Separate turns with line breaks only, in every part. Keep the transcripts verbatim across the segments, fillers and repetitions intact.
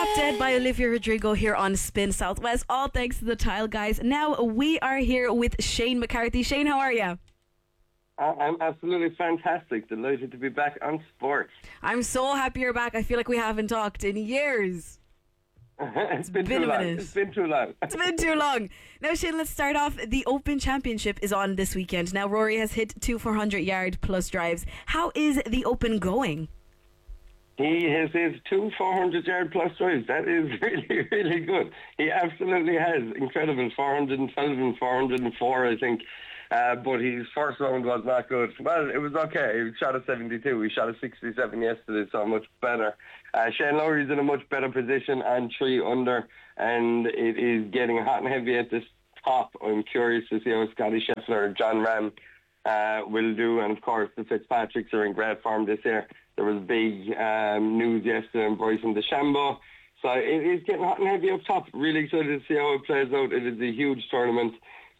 Drop Dead by Olivia Rodrigo here on Spin Southwest. All thanks to the Tile Guys. Now we are here with Shane McCarthy. Shane, how are you?
I'm absolutely fantastic. Delighted to be back on sports.
I'm so happy you're back. I feel like we haven't talked in years.
it's been,
been
too
a
long.
minute.
It's been too long.
It's been too long. Now, Shane, let's start off. The Open Championship is on this weekend. Now, Rory has hit two four hundred yard plus drives. How is the Open going?
He has hit two four hundred yard plus drives. That is really, really good. He absolutely has. Incredible. four hundred twelve and four hundred four, I think. Uh, but his first round was not good. Well, it was okay. He shot a seventy-two. He shot a sixty-seven yesterday, so much better. Uh, Shane Lowry's in a much better position on three under, and it is getting hot and heavy at this top. I'm curious to see how Scotty Scheffler, John Ram uh, will do, and of course the Fitzpatricks are in great form this year. There was big um, news yesterday on Bryson DeChambeau. So it is getting hot and heavy up top. Really excited to see how it plays out. It is a huge tournament.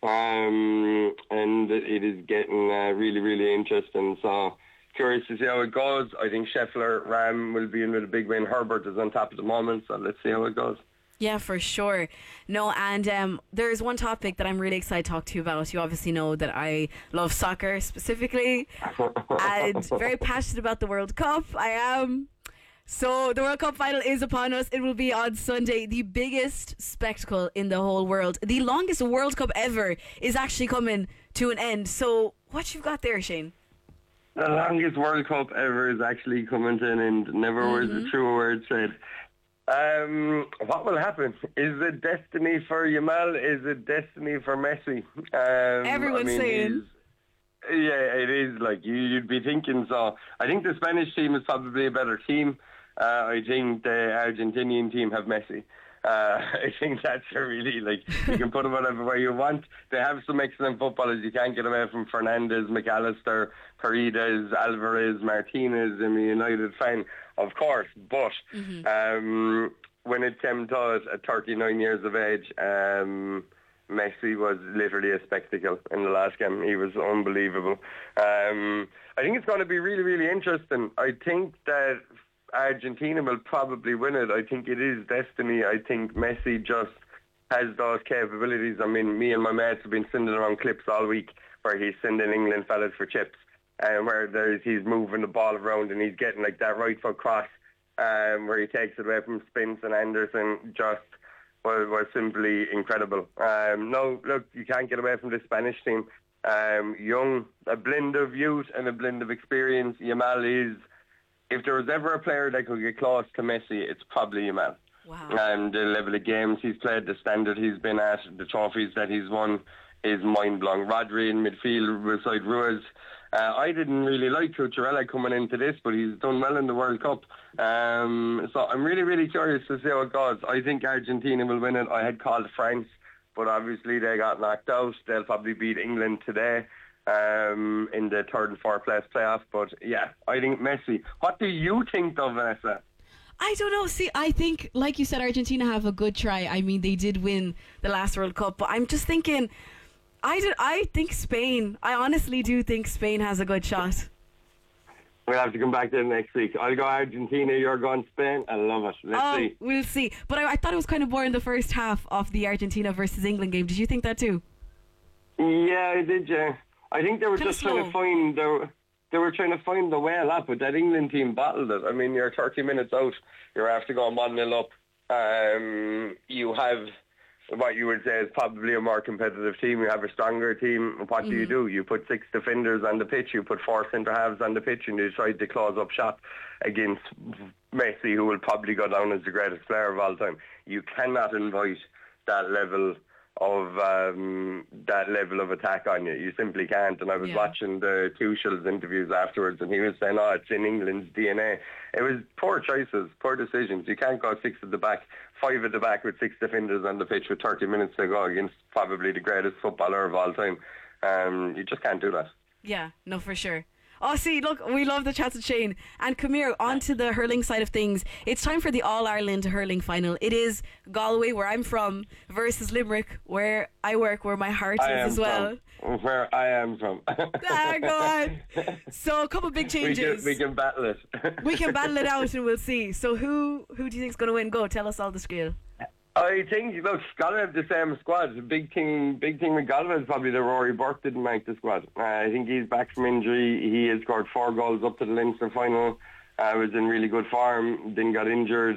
Um, and it is getting uh, really, really interesting. So curious to see how it goes. I think Scheffler, Ram will be in with a big win. Herbert is on top at the moment, so let's see how it goes.
Yeah, for sure. No, and um, there's one topic that I'm really excited to talk to you about. You obviously know that I love soccer specifically and very passionate about the World Cup. I am. So the World Cup final is upon us. It will be on Sunday. The biggest spectacle in the whole world. The longest World Cup ever is actually coming to an end. So what you've got there, Shane?
The longest World Cup ever is actually coming to an end. Never mm-hmm. was a true word said. Um, what will happen? Is it destiny for Yamal? Is it destiny for Messi? Um,
Everyone's
I mean,
saying.
Yeah, it is. Like you, you'd be thinking so. I think the Spanish team is probably a better team. Uh, I think the Argentinian team have Messi. Uh, I think that's a really, like, you can put them whatever way you want. They have some excellent footballers. You can't get away from Fernandez, McAllister, Paredes, Alvarez, Martinez. I'm a United fan, of course. But mm-hmm. um, when it came to it at thirty-nine years of age, um, Messi was literally a spectacle in the last game. He was unbelievable. Um, I think it's going to be really, really interesting. I think that Argentina will probably win it. I think it is destiny. I think Messi just has those capabilities. I mean, me and my mates have been sending around clips all week where he's sending England fellas for chips, and where there's he's moving the ball around and he's getting like that right foot cross, um, where he takes it away from Spence and Anderson. Just was, was simply incredible. Um, no, look, you can't get away from the Spanish team. Um, young, a blend of youth and a blend of experience. Yamal is. If there was ever a player that could get close to Messi, it's probably Yamal.
Wow.
And the level of games he's played, the standard he's been at, the trophies that he's won is mind-blowing. Rodri in midfield beside Ruiz. Uh, I didn't really like Cucurella coming into this, but he's done well in the World Cup. Um, so I'm really, really curious to see how it goes. I think Argentina will win it. I had called France, but obviously they got knocked out. They'll probably beat England today. Um, in the third and fourth place playoff. But yeah, I think Messi. What do you think of Vanessa?
I don't know. See, I think, like you said, Argentina have a good try. I mean, they did win the last World Cup, but I'm just thinking, I, did, I think Spain, I honestly do think Spain has a good shot.
We'll have to come back to it next week. I'll go Argentina, you're going Spain. I love it. Let's
oh,
see.
We'll see. But I, I thought it was kind of boring the first half of the Argentina versus England game. Did you think that too?
Yeah, I did, yeah. I think they were
Kinda
just
slow.
trying to find the they were trying to find the way up, but that England team battled it. I mean, you're thirty minutes out, you're after going one nil up. Um, you have what you would say is probably a more competitive team. You have a stronger team. What mm-hmm. do you do? You put six defenders on the pitch, you put four centre halves on the pitch, and you try to close up shop against Messi, who will probably go down as the greatest player of all time. You cannot invite that level of um, that level of attack on you. You simply can't. And I was
yeah.
watching the Tuchel's interviews afterwards, and he was saying, oh, it's in England's D N A. It was poor choices, poor decisions. You can't go six at the back, five at the back with six defenders on the pitch with thirty minutes to go against probably the greatest footballer of all time. Um, you just can't do that.
Yeah, no, for sure. Oh, see, look, we love the chats with Shane. And come here, on to the hurling side of things. It's time for the All-Ireland hurling final. It is Galway, where I'm from, versus Limerick, where I work, where my heart
I
is as well.
From where I am from.
Ah, go on. So a couple of big changes.
We can, we can battle it.
We can battle it out and we'll see. So who who do you think's going to win? Go, tell us all the skill.
I think, look, Galway have the same squad. The big thing, big thing with Galway is probably that Rory Burke didn't make the squad. Uh, I think he's back from injury. He has scored four goals up to the Leinster final. Uh, was in really good form. Then got injured,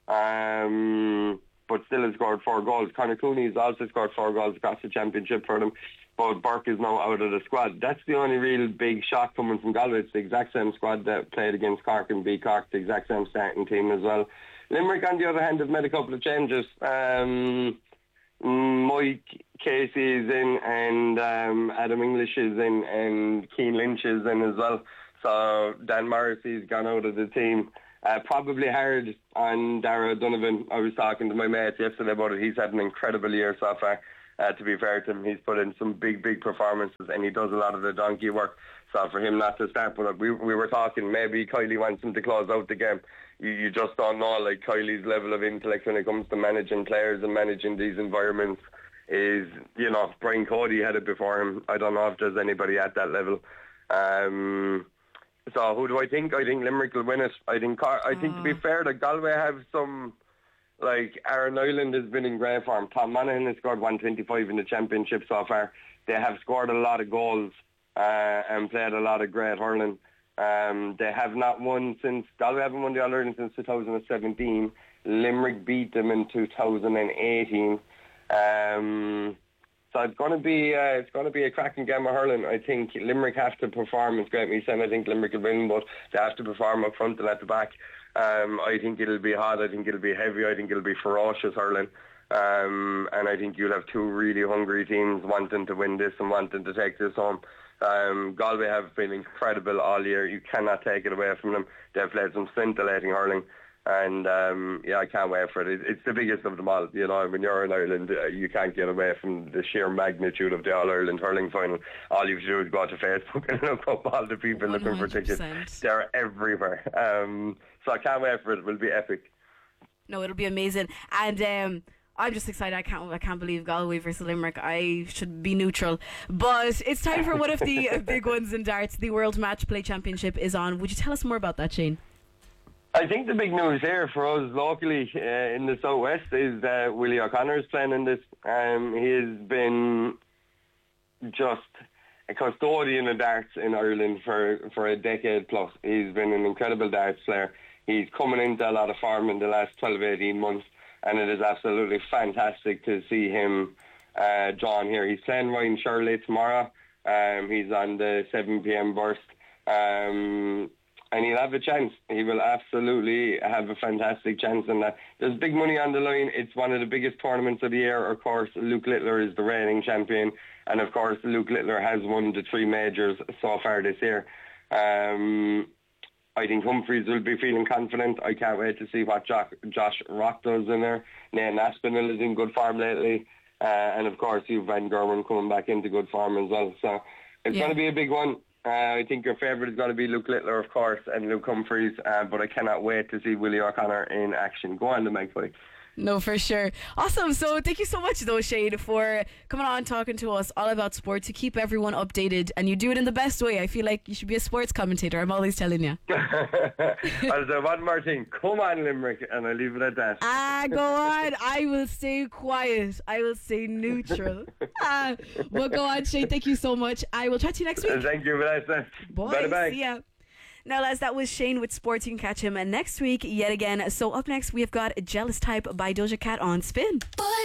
um, but still has scored four goals. Conor Cooney has also scored four goals across the championship for them. But Burke is now out of the squad. That's the only real big shock coming from Galway. It's the exact same squad that played against Cork and beat Cork, the exact same starting team as well. Limerick, on the other hand, have made a couple of changes. Um, Mike Casey is in, and um, Adam English is in, and Keane Lynch is in as well. So Dan Morrissey's gone out of the team. Uh, probably hard on Dara Donovan. I was talking to my mate yesterday about it. He's had an incredible year so far. Uh, to be fair to him, he's put in some big, big performances, and he does a lot of the donkey work. So for him not to start, but we we were talking, maybe Kylie wants him to close out the game. You, you just don't know, like, Kylie's level of intellect when it comes to managing players and managing these environments is, you know, Brian Cody had it before him. I don't know if there's anybody at that level. Um, so who do I think? I think Limerick will win it. I think, I think to be fair, that Galway have some... Like, Aaron Ireland has been in great form. Tom Monaghan has scored one twenty-five in the championship so far. They have scored a lot of goals uh, and played a lot of great hurling. Um, they have not won since, Galway haven't won the All-Ireland since two thousand seventeen. Limerick beat them in two thousand eighteen. Um, so it's going to be uh, it's going to be a cracking game of hurling. I think Limerick have to perform. It's great me saying I think Limerick will win, but they have to perform up front and at the back. Um, I think it'll be hot. I think it'll be heavy. I think it'll be ferocious hurling. Um, and I think you'll have two really hungry teams wanting to win this and wanting to take this home. Um, Galway have been incredible all year. You cannot take it away from them. They've played some scintillating hurling. And, um, yeah, I can't wait for it. It's the biggest of them all. You know, when you're in Ireland, uh, you can't get away from the sheer magnitude of the All-Ireland hurling final. All you have to do is go to Facebook and look up all the people
one hundred percent
looking for tickets. They're everywhere. Um, so I can't wait for it. It will be epic.
No, it'll be amazing. And um, I'm just excited. I can't I can't believe Galway versus Limerick. I should be neutral. But it's time for one of the uh, big ones in darts. The World Match Play Championship is on. Would you tell us more about that, Shane?
I think the big news here for us locally uh, in the southwest is that Willie O'Connor is playing in this. Um, he has been just a custodian of darts in Ireland for, for a decade plus. He's been an incredible darts player. He's coming into a lot of form in the last twelve, eighteen months, and it is absolutely fantastic to see him uh, drawn here. He's playing Ryan Shirley tomorrow. Um, he's on the seven p.m. burst. Um, And he'll have a chance. He will absolutely have a fantastic chance in that. There's big money on the line. It's one of the biggest tournaments of the year. Of course, Luke Littler is the reigning champion. And of course, Luke Littler has won the three majors so far this year. Um, I think Humphreys will be feeling confident. I can't wait to see what Josh, Josh Rock does in there. Nathan Aspinall is in good form lately. Uh, and of course, you've Van Gerwen coming back into good form as well. So it's
yeah.
going to be a big one. Uh, I think your favourite is going to be Luke Littler, of course, and Luke Humphreys, uh, but I cannot wait to see Willie O'Connor in action. Go on, the Magpie.
No, for sure. Awesome. So thank you so much, though, Shane, for coming on talking to us all about sports. You keep everyone updated, and you do it in the best way. I feel like you should be a sports commentator. I'm always telling you.
I'll say one more thing. Come on, Limerick, and I'll leave it at that.
Ah, go on. I will stay quiet. I will stay neutral. ah, well, go on, Shane. Thank you so much. I will chat to you next week.
Thank you, Vanessa.
Bye. Bye. See ya. Now, lads, that was Shane with sports. You can catch him next week yet again. So up next, we've got Jealous Type by Doja Cat on Spin.